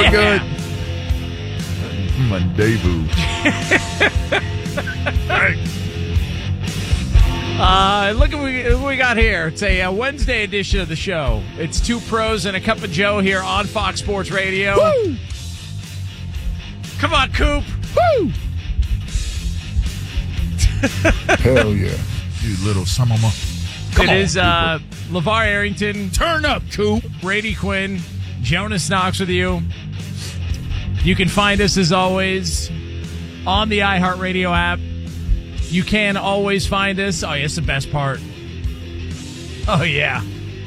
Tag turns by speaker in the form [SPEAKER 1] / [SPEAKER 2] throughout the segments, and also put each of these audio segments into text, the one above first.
[SPEAKER 1] good. Monday-boo.
[SPEAKER 2] Look at what we got here. It's a Wednesday edition of the show. It's Two Pros and a Cup of Joe here on Fox Sports Radio.
[SPEAKER 1] Woo!
[SPEAKER 2] Come on, Coop.
[SPEAKER 1] Woo! Hell yeah. You little son-of-a...
[SPEAKER 2] It is LeVar Arrington.
[SPEAKER 1] Turn up, Coop.
[SPEAKER 2] Brady Quinn. Jonas Knox with you. You can find us, as always, on the iHeartRadio app. You can always find us. Oh, yeah, it's the best part. Oh, yeah.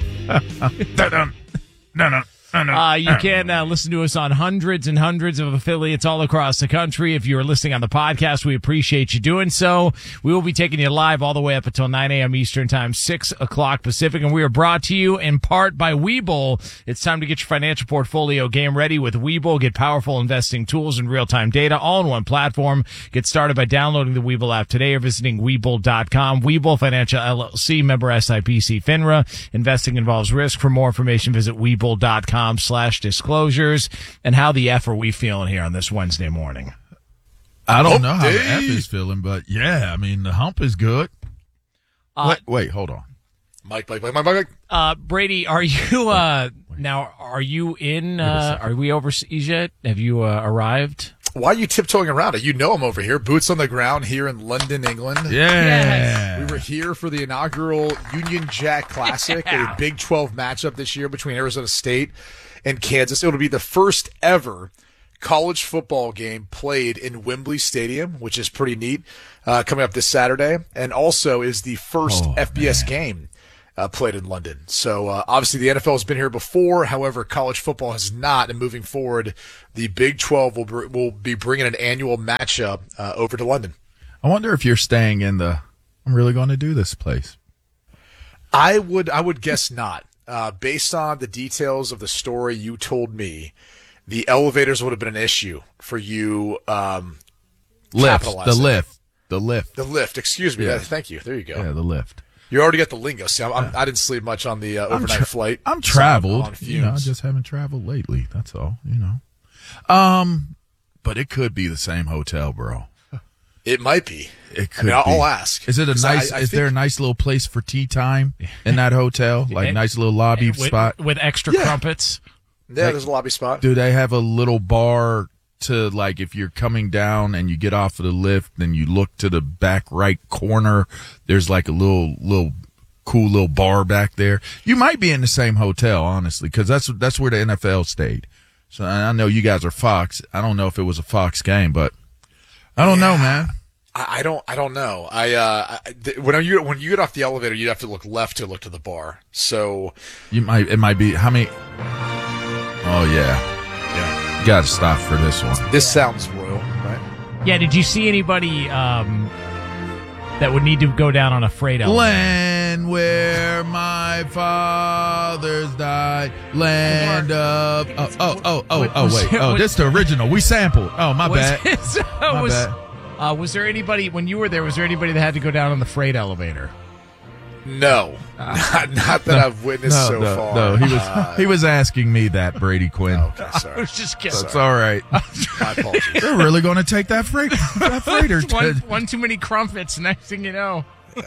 [SPEAKER 2] You can listen to us on hundreds and hundreds of affiliates all across the country. If you are listening on the podcast, we appreciate you doing so. We will be taking you live all the way up until 9 a.m. Eastern Time, 6 o'clock Pacific, and we are brought to you in part by Webull. It's time to get your financial portfolio game ready with Webull. Get powerful investing tools and real-time data all in one platform. Get started by downloading the Webull app today or visiting Webull.com. Webull Financial LLC, member SIPC FINRA. Investing involves risk. For more information, visit Webull.com/disclosures. And how the F are we feeling here on this Wednesday morning?
[SPEAKER 1] I don't know how the F is feeling, but yeah, I mean, the hump is good. Wait, hold on.
[SPEAKER 3] Mike.
[SPEAKER 2] Brady, are you, now, are you in, are we overseas yet? Have you, arrived?
[SPEAKER 3] Why are you tiptoeing around it? You know I'm over here. Boots on the ground here in London, England.
[SPEAKER 1] Yeah.
[SPEAKER 3] We were here for the inaugural Union Jack Classic, a Big 12 matchup this year between Arizona State and Kansas. It'll be the first ever college football game played in Wembley Stadium, which is pretty neat, coming up this Saturday, and also is the first FBS game played in London. So obviously the NFL has been here before. However, college football has not. And moving forward, the Big 12 will be bringing an annual matchup over to London.
[SPEAKER 1] I wonder if you're staying in the I'm really going to do this place.
[SPEAKER 3] I would guess not. Based on the details of the story you told me, the elevators would have been an issue for you. The lift. Excuse me.
[SPEAKER 1] Yeah.
[SPEAKER 3] Thank you. There you go.
[SPEAKER 1] Yeah, the lift.
[SPEAKER 3] You already got the lingo. See, I didn't sleep much on the overnight flight.
[SPEAKER 1] I'm traveled. I just haven't traveled lately. That's all. But it could be the same hotel, bro.
[SPEAKER 3] It might be.
[SPEAKER 1] It could.
[SPEAKER 3] I'll ask.
[SPEAKER 1] Is it a nice? Is there a nice little place for tea time in that hotel? Like nice little lobby spot
[SPEAKER 2] with extra crumpets.
[SPEAKER 3] Yeah, there's a lobby spot.
[SPEAKER 1] Do they have a little bar to, like, if you're coming down and you get off of the lift, then you look to the back right corner, there's like a little cool little bar back there. You might be in the same hotel, honestly, because that's where the NFL stayed. So I know you guys are Fox. I don't know if it was a Fox game, but I don't know, man.
[SPEAKER 3] I don't know. When you get off the elevator, you have to look left to look to the bar. So
[SPEAKER 1] it might be how many? Oh yeah. You got to stop for this one.
[SPEAKER 3] This sounds royal, right?
[SPEAKER 2] Yeah. Did you see anybody that would need to go down on a freight elevator?
[SPEAKER 1] Land where my fathers died. Land of wait. Oh, this is the original. We sampled. Oh, my bad. My bad.
[SPEAKER 2] Was there anybody when you were there? Was there anybody that had to go down on the freight elevator?
[SPEAKER 3] No, not that I've witnessed so far.
[SPEAKER 1] No, he was asking me that, Brady Quinn.
[SPEAKER 3] Okay, sorry.
[SPEAKER 2] I was just kidding.
[SPEAKER 1] That's all right.
[SPEAKER 3] My apologies.
[SPEAKER 1] They're really going to take that freighter.
[SPEAKER 2] one too many crumpets. Next thing you know,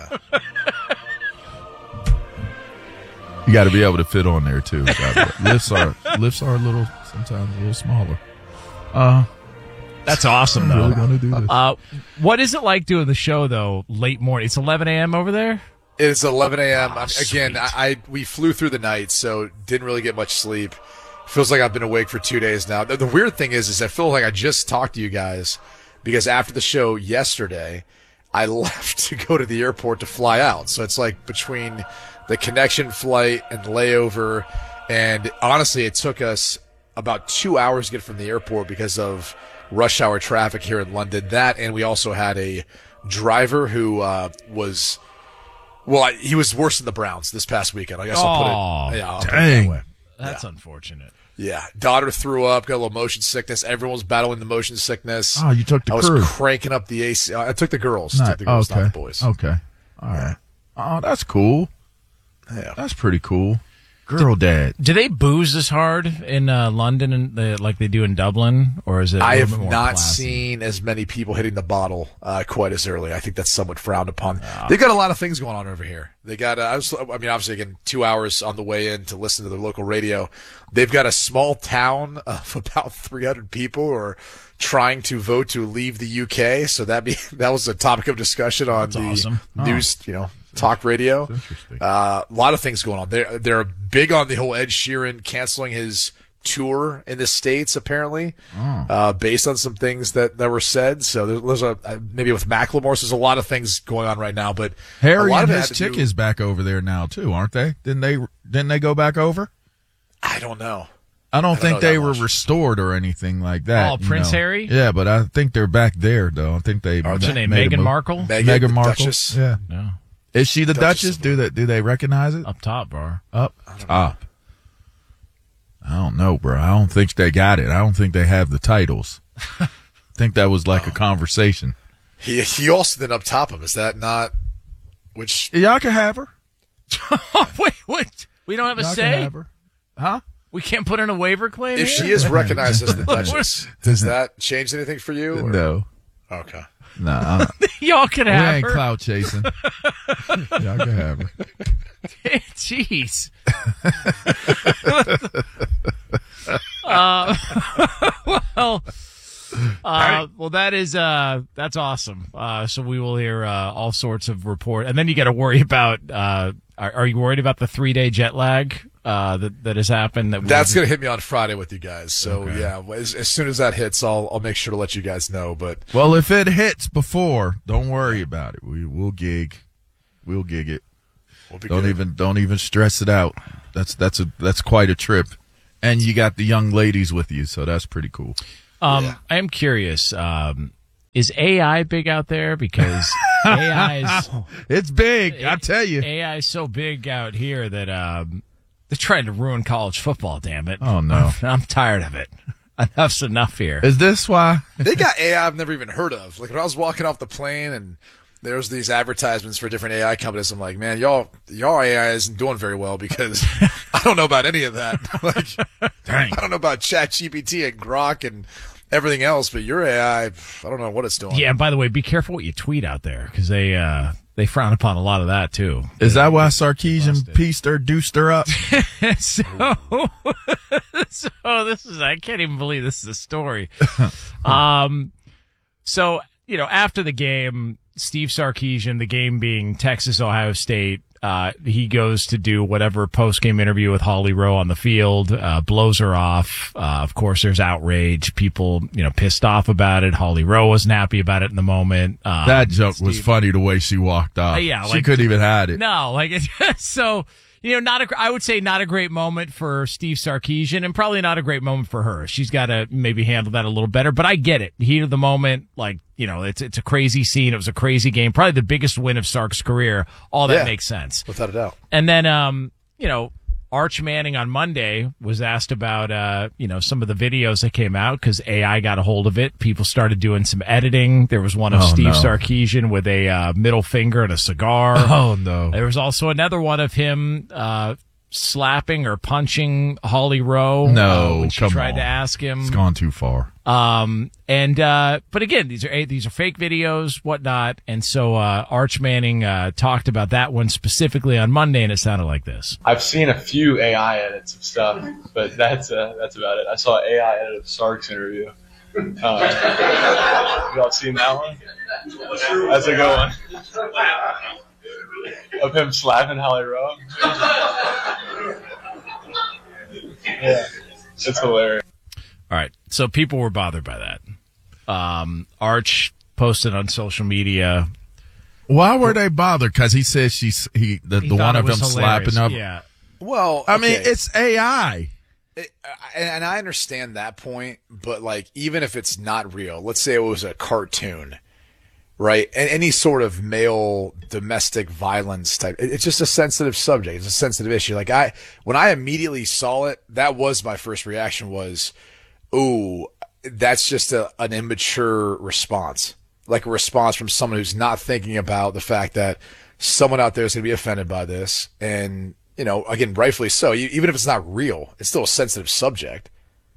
[SPEAKER 1] you got to be able to fit on there too. Lifts are sometimes a little smaller.
[SPEAKER 2] That's awesome, though.
[SPEAKER 1] Really going to do this.
[SPEAKER 2] What is it like doing the show though? Late morning. It's 11 a.m. over there.
[SPEAKER 3] It's 11 a.m.
[SPEAKER 2] Again,
[SPEAKER 3] we flew through the night, so didn't really get much sleep. Feels like I've been awake for 2 days now. The weird thing is I feel like I just talked to you guys because after the show yesterday, I left to go to the airport to fly out. So it's like between the connection flight and layover, and honestly, it took us about 2 hours to get from the airport because of rush hour traffic here in London. That, and we also had a driver who was... Well, he was worse than the Browns this past weekend. I guess I'll put it that way.
[SPEAKER 2] That's unfortunate.
[SPEAKER 3] Yeah. Daughter threw up, got a little motion sickness. Everyone was battling the motion sickness.
[SPEAKER 1] Oh, you took the crew.
[SPEAKER 3] I was cranking up the AC. I took the girls. Not the boys.
[SPEAKER 1] Okay. All right. Oh, that's cool.
[SPEAKER 3] Yeah.
[SPEAKER 1] That's pretty cool. Girl dad.
[SPEAKER 2] Do they booze as hard in London and like they do in Dublin, or is it?
[SPEAKER 3] I have
[SPEAKER 2] more
[SPEAKER 3] not
[SPEAKER 2] classy?
[SPEAKER 3] seen as many people hitting the bottle quite as early. I think that's somewhat frowned upon. They've got a lot of things going on over here. They got, obviously, again, 2 hours on the way in to listen to the local radio. They've got a small town of about 300 people who are trying to vote to leave the UK. So that was a topic of discussion on news, talk radio. A lot of things going on. They're big on the whole Ed Sheeran canceling his tour in the States, apparently, based on some things that were said. So there's maybe with Macklemore, so there's a lot of things going on right now. But
[SPEAKER 1] Harry and his chick is back over there now too, aren't they? Didn't they go back over?
[SPEAKER 3] I don't know.
[SPEAKER 1] I don't think they were restored or anything like that.
[SPEAKER 2] Oh, Prince Harry?
[SPEAKER 1] Yeah, but I think they're back there though. I think they.
[SPEAKER 2] What's her name? Meghan Markle.
[SPEAKER 1] Meghan Markle.
[SPEAKER 3] Duchess.
[SPEAKER 1] Yeah. No. Is she the Duchess? Do they recognize it?
[SPEAKER 2] Up top, bro.
[SPEAKER 1] Up top. I don't know, bro. I don't think they got it. I don't think they have the titles. I think that was like a conversation.
[SPEAKER 3] He also then up top of him. Is that not? Which
[SPEAKER 1] y'all can have her.
[SPEAKER 2] Wait. We don't have a
[SPEAKER 1] y'all
[SPEAKER 2] say.
[SPEAKER 1] Can have her. Huh?
[SPEAKER 2] We can't put in a waiver claim.
[SPEAKER 3] If she is recognized as the Duchess, does that change anything for you? Or?
[SPEAKER 1] No.
[SPEAKER 3] Okay.
[SPEAKER 1] No.
[SPEAKER 2] Y'all can have her.
[SPEAKER 1] We ain't clout chasing. Y'all can have her.
[SPEAKER 2] Jeez. Well, that's awesome. So we will hear all sorts of report, and then you got to worry about. Are you worried about the 3-day jet lag that has happened?
[SPEAKER 3] That's going to hit me on Friday with you guys. So yeah, as soon as that hits, I'll make sure to let you guys know. But
[SPEAKER 1] well, if it hits before, don't worry about it. We'll gig it. Don't even stress it out. That's quite a trip, and you got the young ladies with you, so that's pretty cool.
[SPEAKER 2] I am curious. Is AI big out there? Because AI is
[SPEAKER 1] it's big. I tell you,
[SPEAKER 2] AI is so big out here that they're trying to ruin college football. Damn it!
[SPEAKER 1] Oh no,
[SPEAKER 2] I'm tired of it. Enough's enough here.
[SPEAKER 1] Is this why
[SPEAKER 3] they got AI I've never even heard of? Like when I was walking off the plane and there was these advertisements for different AI companies. I'm like, man, y'all AI isn't doing very well because I don't know about any of that. Like, dang. I don't know about ChatGPT and Grok and everything else, but your AI, I don't know what it's doing.
[SPEAKER 2] Yeah, and by the way, be careful what you tweet out there because they frown upon a lot of that too.
[SPEAKER 1] Is that why Sarkeesian pieced her, deuced her up?
[SPEAKER 2] So this is, I can't even believe this is a story. So, after the game, Steve Sarkisian, the game being Texas, Ohio State, he goes to do whatever post-game interview with Holly Rowe on the field, blows her off. Of course, there's outrage. People, pissed off about it. Holly Rowe wasn't happy about it in the moment.
[SPEAKER 1] That joke was funny the way she walked off.
[SPEAKER 2] Yeah,
[SPEAKER 1] she couldn't even hide it.
[SPEAKER 2] No, so... I would say not a great moment for Steve Sarkisian and probably not a great moment for her. She's got to maybe handle that a little better, but I get it. Heat of the moment, it's a crazy scene. It was a crazy game. Probably the biggest win of Sark's career. All that makes sense.
[SPEAKER 3] Without a doubt.
[SPEAKER 2] And then, Arch Manning on Monday was asked about, some of the videos that came out because AI got a hold of it. People started doing some editing. There was one of Steve Sarkisian with a middle finger and a cigar.
[SPEAKER 1] Oh, no.
[SPEAKER 2] There was also another one of him slapping or punching Holly Rowe.
[SPEAKER 1] No,
[SPEAKER 2] when she tried to ask him.
[SPEAKER 1] It's gone too far.
[SPEAKER 2] But again, these are fake videos, whatnot. And so, Arch Manning, talked about that one specifically on Monday, and it sounded like this.
[SPEAKER 4] I've seen a few AI edits of stuff, but that's about it. I saw an AI edit of Sark's interview. Y'all seen that one? That's a good one. Of him slapping Holly Rowe. Yeah, it's hilarious.
[SPEAKER 2] All right, so people were bothered by that. Arch posted on social media.
[SPEAKER 1] Why were they bothered? Because he says the one of them slapping up.
[SPEAKER 2] Yeah.
[SPEAKER 3] Well,
[SPEAKER 1] I mean, it's AI.
[SPEAKER 3] And I understand that point, but even if it's not real, let's say it was a cartoon, right? And any sort of male domestic violence type, it's just a sensitive subject. It's a sensitive issue. When I immediately saw it, that was my first reaction was, ooh, that's just an immature response. Like a response from someone who's not thinking about the fact that someone out there is going to be offended by this. And again, rightfully so. Even if it's not real, it's still a sensitive subject.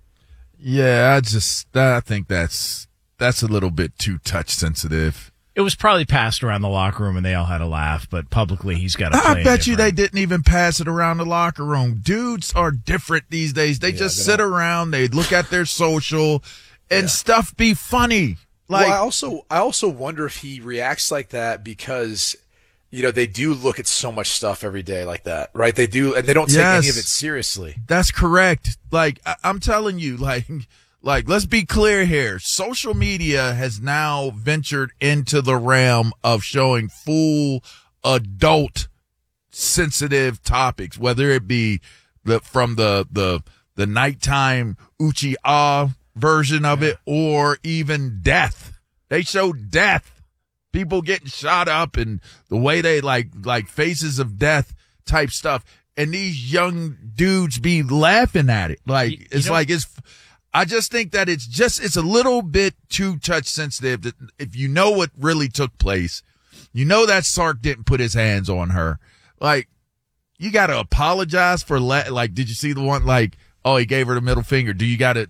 [SPEAKER 1] Yeah, I think that's a little bit too touch sensitive.
[SPEAKER 2] It was probably passed around the locker room and they all had a laugh, but publicly he's got to play.
[SPEAKER 1] I bet you they didn't even pass it around the locker room. Dudes are different these days. They just sit around, they look at their social, and stuff be funny. Like,
[SPEAKER 3] well, I also wonder if he reacts like that because, they do look at so much stuff every day like that, right? They do, and they don't take any of it seriously.
[SPEAKER 1] That's correct. Like, I'm telling you, like, let's be clear here. Social media has now ventured into the realm of showing full adult sensitive topics, whether it be from the nighttime Uchi-ah version of it or even death. They show death. People getting shot up and the way they like faces of death type stuff. And these young dudes be laughing at it. Like, I just think that it's a little bit too touch sensitive. That if you know what really took place, that Sark didn't put his hands on her. Like, you got to apologize for did you see the one he gave her the middle finger? You can't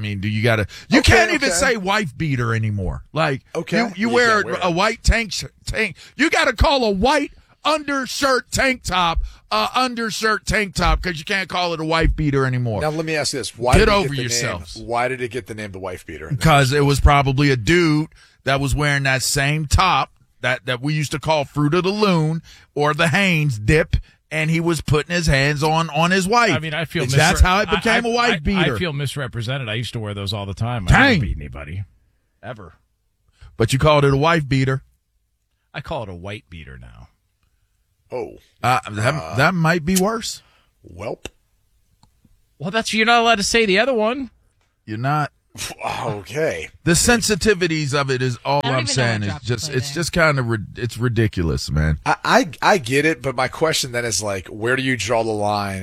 [SPEAKER 1] even say wife beater anymore. Like, you wear a white tank. You got to call a white undershirt tank top because you can't call it a wife beater anymore.
[SPEAKER 3] Now let me ask you this:
[SPEAKER 1] Get over yourselves.
[SPEAKER 3] Why did it get the name the wife beater?
[SPEAKER 1] Because it was probably a dude that was wearing that same top that we used to call Fruit of the Loon or the Hanes dip, and he was putting his hands on his wife.
[SPEAKER 2] I mean, I feel
[SPEAKER 1] that's how it became a wife beater.
[SPEAKER 2] I feel misrepresented. I used to wear those all the time. I never beat anybody ever.
[SPEAKER 1] But you called it a wife beater.
[SPEAKER 2] I call it a white beater now.
[SPEAKER 3] Oh,
[SPEAKER 1] that might be worse.
[SPEAKER 3] Welp.
[SPEAKER 2] Well, you're not allowed to say the other one.
[SPEAKER 1] You're not.
[SPEAKER 3] Okay.
[SPEAKER 1] The sensitivities of it is all I'm saying. It's just kind of it's ridiculous, man.
[SPEAKER 3] I get it, but my question then is where do you draw the line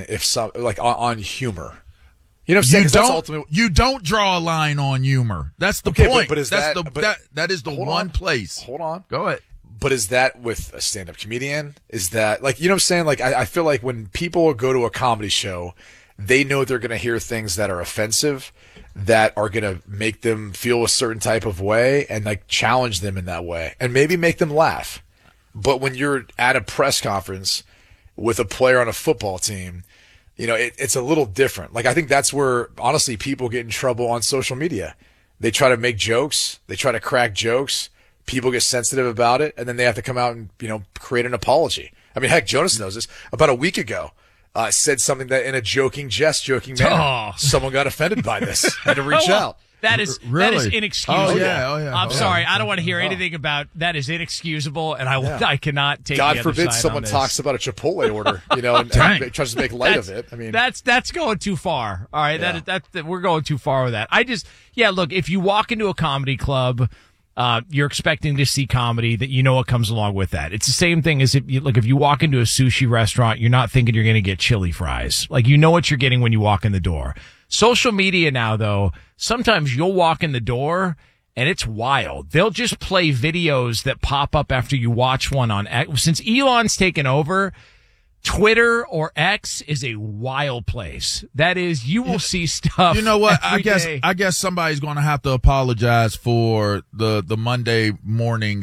[SPEAKER 3] on humor? You know what I'm saying?
[SPEAKER 1] You don't draw a line on humor. That's the point.
[SPEAKER 3] But
[SPEAKER 1] that is the one place.
[SPEAKER 3] Hold on.
[SPEAKER 1] Go ahead.
[SPEAKER 3] But is that with a stand-up comedian? Is that you know what I'm saying? I feel like when people go to a comedy show, they know they're going to hear things that are offensive, that are going to make them feel a certain type of way and challenge them in that way and maybe make them laugh. But when you're at a press conference with a player on a football team, it's a little different. I think that's where honestly people get in trouble on social media. They try to make jokes. They try to crack jokes. People get sensitive about it, and then they have to come out and, create an apology. I mean, heck, Jonas knows this. About a week ago, said something that in a joking manner. Someone got offended by this. Had to reach out.
[SPEAKER 2] That is inexcusable.
[SPEAKER 1] Oh, yeah.
[SPEAKER 2] I'm sorry. I don't want to hear anything about that. Is inexcusable, and I cannot take.
[SPEAKER 3] God
[SPEAKER 2] the other
[SPEAKER 3] forbid
[SPEAKER 2] side
[SPEAKER 3] someone
[SPEAKER 2] on
[SPEAKER 3] talks about a Chipotle order, and tries to make light of it. I mean,
[SPEAKER 2] that's going too far. All right, that we're going too far with that. Look, if you walk into a comedy club, you're expecting to see comedy, that what comes along with that. It's the same thing as if you walk into a sushi restaurant, you're not thinking you're going to get chili fries. What you're getting when you walk in the door. Social media now, though, sometimes you'll walk in the door and it's wild. They'll just play videos that pop up after you watch one on X. Since Elon's taken over, Twitter or X is a wild place. That is, you will see stuff.
[SPEAKER 1] You know what?
[SPEAKER 2] I
[SPEAKER 1] guess somebody's going to have to apologize for the Monday morning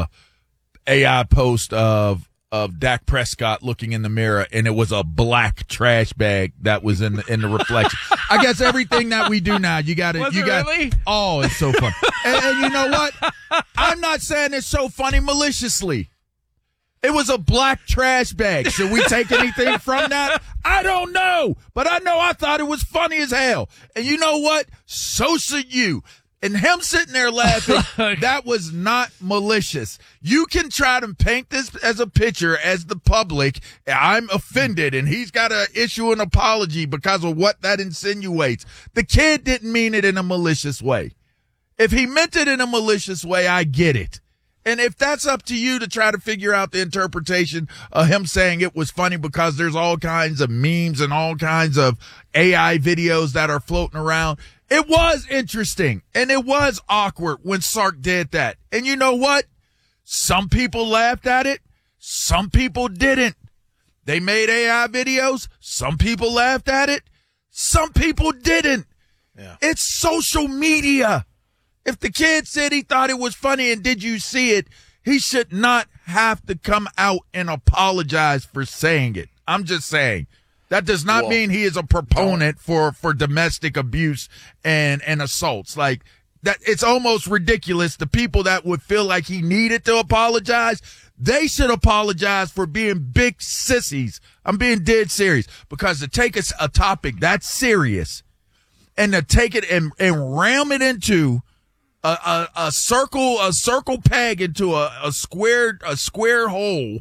[SPEAKER 1] AI post of Dak Prescott looking in the mirror, and it was a black trash bag that was in the reflection. I guess everything that we do now,
[SPEAKER 2] really?
[SPEAKER 1] Oh, it's so fun. and you know what? I'm not saying it's so funny maliciously. It was a black trash bag. Should we take anything from that? I don't know. But I know I thought it was funny as hell. And you know what? So should you. And him sitting there laughing, that was not malicious. You can try to paint this as a picture as the public. I'm offended, and he's got to issue an apology because of what that insinuates. The kid didn't mean it in a malicious way. If he meant it in a malicious way, I get it. And if that's up to you to try to figure out the interpretation of him saying it was funny, because there's all kinds of memes and all kinds of AI videos that are floating around. It was interesting and it was awkward when Sark did that. And you know what? Some people laughed at it. Some people didn't. They made AI videos. Some people laughed at it. Some people didn't.
[SPEAKER 3] Yeah.
[SPEAKER 1] It's social media. If the kid said he thought it was funny and did you see it, he should not have to come out and apologize for saying it. I'm just saying. That does not mean he is a proponent for domestic abuse and assaults. Like that, it's almost ridiculous. The people that would feel like he needed to apologize, they should apologize for being big sissies. I'm being dead serious, because to take a topic that's serious and to take it and ram it into a circle peg into a square hole,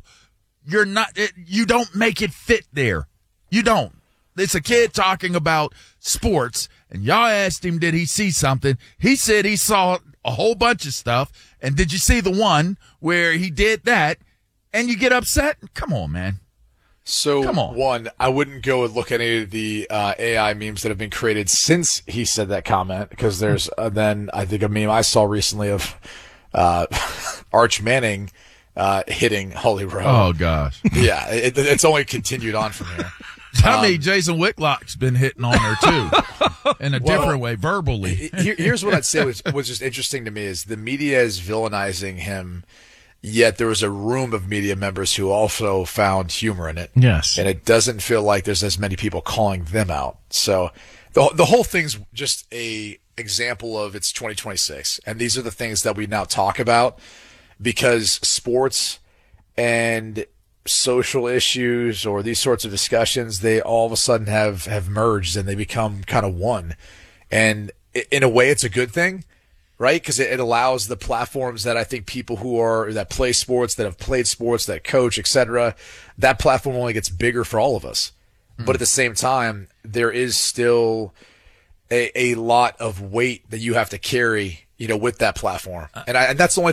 [SPEAKER 1] you don't make it fit there. You don't. It's a kid talking about sports, and y'all asked him, did he see something? He said he saw a whole bunch of stuff. And did you see the one where he did that? And you get upset? Come on, man.
[SPEAKER 3] So,
[SPEAKER 1] Come on.
[SPEAKER 3] One, I wouldn't go and look at any of the AI memes that have been created since he said that comment, because there's then I think a meme I saw recently of Arch Manning hitting Holy Rowe.
[SPEAKER 1] Oh, gosh.
[SPEAKER 3] Yeah, it's only continued on from here.
[SPEAKER 1] I mean, Jason Whitlock's been hitting on her, too, in a different way, verbally.
[SPEAKER 3] Here's what I'd say was just interesting to me is the media is villainizing him, yet there was a room of media members who also found humor in it.
[SPEAKER 2] Yes.
[SPEAKER 3] And it doesn't feel like there's as many people calling them out. So the whole thing's just a example of it's 2026. And these are the things that we now talk about, because sports and social issues or these sorts of discussions, they all of a sudden have merged and they become kind of one. And in a way, it's a good thing, right? Because it allows the platforms that I think people that play sports, that have played sports, that coach, etc., that platform only gets bigger for all of us. Mm-hmm. But at the same time, there is still a lot of weight that you have to carry, with that platform. And that's the only